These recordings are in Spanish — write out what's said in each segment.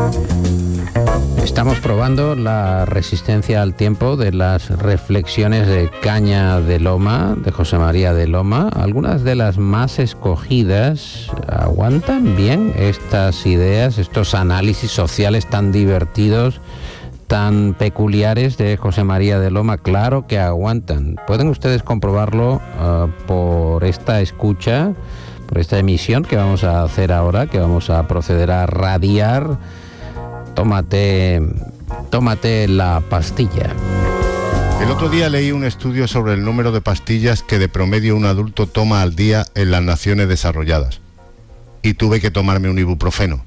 Estamos probando la resistencia al tiempo de las reflexiones de Caña de Loma, de José María de Loma. Algunas de las más escogidas aguantan bien estas ideas, estos análisis sociales tan divertidos, tan peculiares de José María de Loma. Claro que aguantan. Pueden ustedes comprobarlo por esta escucha, por esta emisión que vamos a hacer ahora, que vamos a proceder a radiar. Tómate la pastilla. El otro día leí un estudio sobre el número de pastillas que de promedio un adulto toma al día en las naciones desarrolladas. Y tuve que tomarme un ibuprofeno.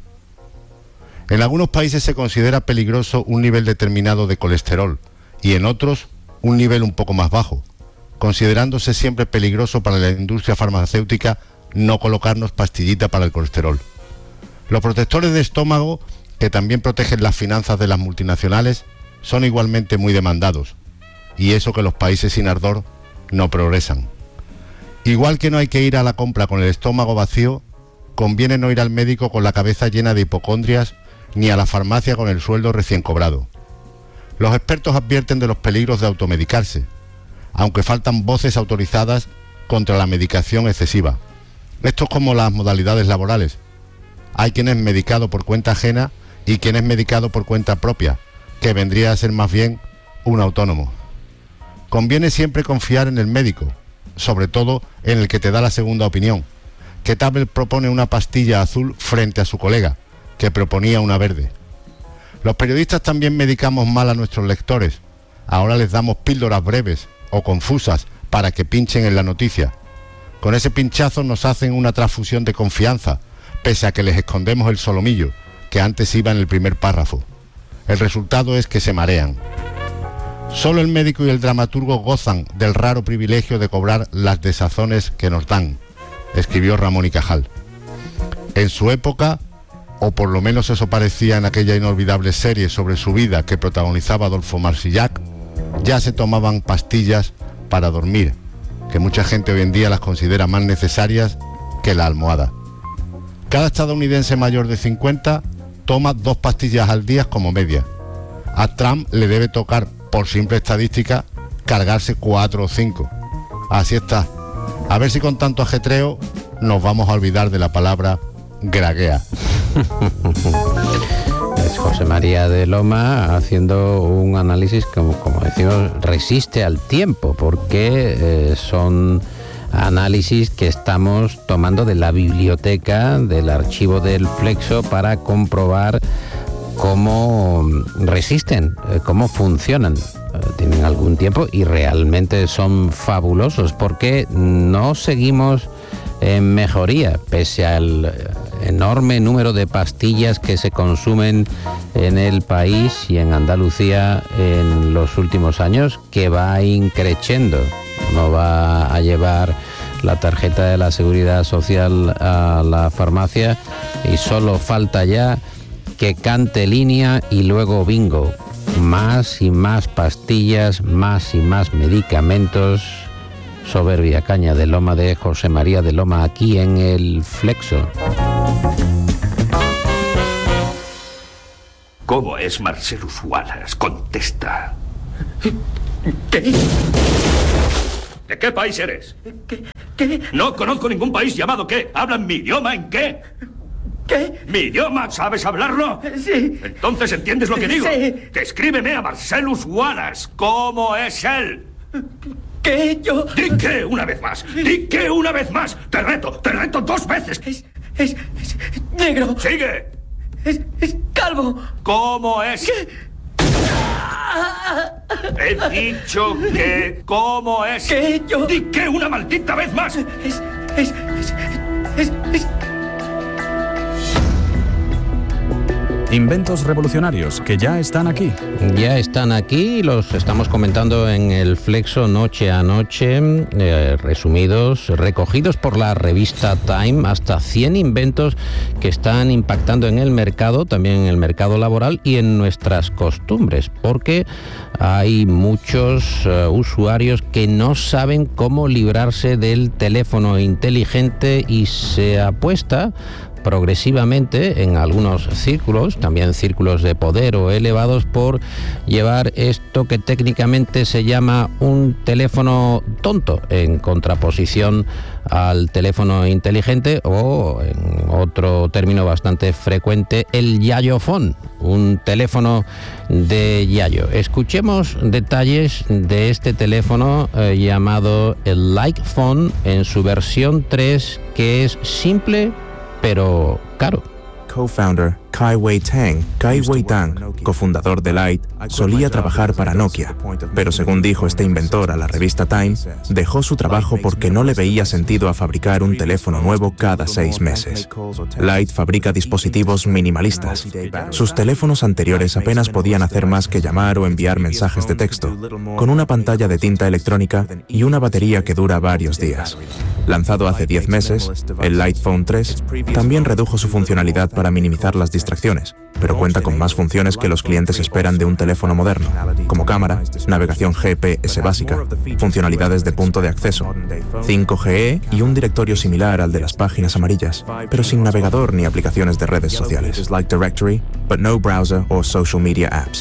En algunos países se considera peligroso un nivel determinado de colesterol y en otros un nivel un poco más bajo, considerándose siempre peligroso para la industria farmacéutica no colocarnos pastillita para el colesterol. Los protectores de estómago, que también protegen las finanzas de las multinacionales, son igualmente muy demandados, y eso que los países sin ardor no progresan. Igual que no hay que ir a la compra con el estómago vacío, conviene no ir al médico con la cabeza llena de hipocondrias, ni a la farmacia con el sueldo recién cobrado. Los expertos advierten de los peligros de automedicarse, aunque faltan voces autorizadas contra la medicación excesiva. Esto es como las modalidades laborales. Hay quien es medicado por cuenta ajena y quien es medicado por cuenta propia, que vendría a ser más bien un autónomo. Conviene siempre confiar en el médico, sobre todo en el que te da la segunda opinión, que tal vez propone una pastilla azul frente a su colega, que proponía una verde. Los periodistas también medicamos mal a nuestros lectores. Ahora les damos píldoras breves o confusas para que pinchen en la noticia. Con ese pinchazo nos hacen una transfusión de confianza, pese a que les escondemos el solomillo, que antes iba en el primer párrafo. El resultado es que se marean. Solo el médico y el dramaturgo gozan del raro privilegio de cobrar las desazones que nos dan, escribió Ramón y Cajal. En su época, o por lo menos eso parecía en aquella inolvidable serie sobre su vida que protagonizaba Adolfo Marsillac, ya se tomaban pastillas para dormir, que mucha gente hoy en día las considera más necesarias que la almohada. Cada estadounidense mayor de 50 toma 2 pastillas al día como media. A Trump le debe tocar, por simple estadística, cargarse 4 o 5. Así está. A ver si con tanto ajetreo nos vamos a olvidar de la palabra graguea. Es José María de Loma haciendo un análisis, como decimos, resiste al tiempo, porque son análisis que estamos tomando de la biblioteca, del archivo del Flexo, para comprobar cómo resisten, cómo funcionan. Tienen algún tiempo y realmente son fabulosos, porque no seguimos en mejoría, pese al enorme número de pastillas que se consumen en el país y en Andalucía en los últimos años, que va increciendo. Uno va a llevar la tarjeta de la Seguridad Social a la farmacia y solo falta ya que cante línea y luego bingo. Más y más pastillas, más y más medicamentos. Soberbia Caña de Loma de José María de Loma, aquí en el Flexo. ¿Cómo es Marcellus Wallace? Contesta. ¿Qué? ¿De qué país eres? ¿Qué? No conozco ningún país llamado ¿qué? ¿Hablan mi idioma en qué? ¿Qué? ¿Mi idioma? ¿Sabes hablarlo? Sí. Entonces, ¿entiendes lo que digo? Sí. Descríbeme a Marcellus Wallace. ¿Cómo es él? ¿Qué? Yo... ¡Di qué una vez más! ¡Di qué una vez más! ¡Te reto 2 veces! Es negro. ¡Sigue! Es calvo. ¿Cómo es? ¿Qué? He dicho que... ¿Cómo es? ¿Qué? Yo... ¡Di qué una maldita vez más! Es... Inventos revolucionarios que ya están aquí. Ya están aquí, los estamos comentando en el Flexo noche a noche, resumidos, recogidos por la revista Time, hasta 100 inventos que están impactando en el mercado, también en el mercado laboral y en nuestras costumbres, porque hay muchos usuarios que no saben cómo librarse del teléfono inteligente y se apuesta progresivamente en algunos círculos, también círculos de poder o elevados, por llevar esto que técnicamente se llama un teléfono tonto, en contraposición al teléfono inteligente, o en otro término bastante frecuente, el yayofón, un teléfono de yayo. Escuchemos detalles de este teléfono llamado el Litephone en su versión 3, que es simple pero caro. Co-founder Kai Wei Tang, cofundador de Lite, solía trabajar para Nokia, pero según dijo este inventor a la revista Time, dejó su trabajo porque no le veía sentido a fabricar un teléfono nuevo cada 6 meses. Lite fabrica dispositivos minimalistas. Sus teléfonos anteriores apenas podían hacer más que llamar o enviar mensajes de texto, con una pantalla de tinta electrónica y una batería que dura varios días. Lanzado hace 10 meses, el Litephone 3 también redujo su funcionalidad para minimizar las distracciones, pero cuenta con más funciones que los clientes esperan de un teléfono moderno, como cámara, navegación GPS básica, funcionalidades de punto de acceso, 5G y un directorio similar al de las páginas amarillas, pero sin navegador ni aplicaciones de redes sociales, like Directory, but no browser or social media apps.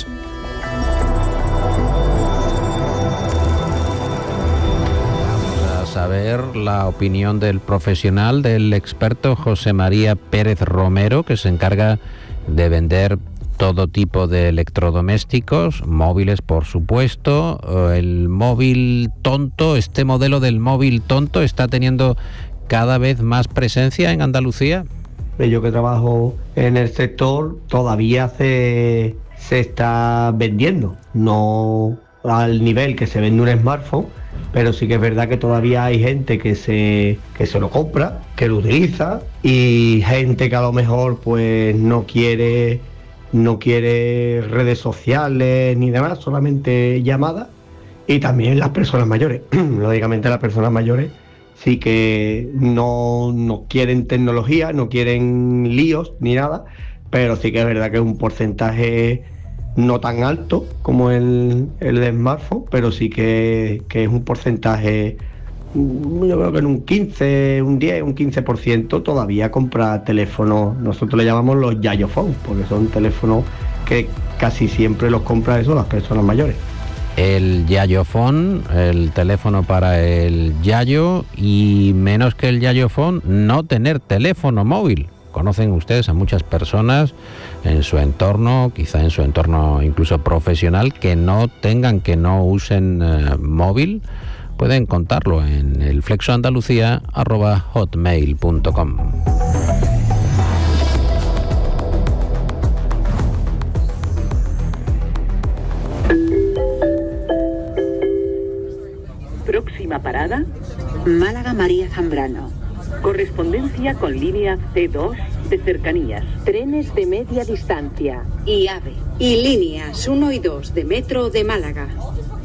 Saber la opinión del profesional, del experto José María Pérez Romero, que se encarga de vender todo tipo de electrodomésticos, móviles por supuesto. El móvil tonto, este modelo del móvil tonto está teniendo cada vez más presencia en Andalucía. Yo que trabajo en el sector, todavía se está vendiendo, no al nivel que se vende un smartphone, pero sí que es verdad que todavía hay gente que se lo compra, que lo utiliza, y gente que a lo mejor pues no quiere redes sociales ni demás, solamente llamadas. Y también las personas mayores. Lógicamente las personas mayores sí que no quieren tecnología, no quieren líos ni nada, pero sí que es verdad que es un porcentaje no tan alto como el de smartphone, pero sí que es un porcentaje, yo creo que en un 15, un 10, un 15% todavía compra teléfonos. Nosotros le llamamos los yayophones, porque son teléfonos que casi siempre los compran eso las personas mayores. El yayofón, el teléfono para el yayo, y menos que el yayofón, no tener teléfono móvil. Conocen ustedes a muchas personas en su entorno, quizá en su entorno incluso profesional, que no usen móvil. Pueden contarlo en el flexoandalucía@hotmail.com. Próxima parada, Málaga María Zambrano. Correspondencia con línea C2 de cercanías. Trenes de media distancia y AVE. Y líneas 1 y 2 de metro de Málaga.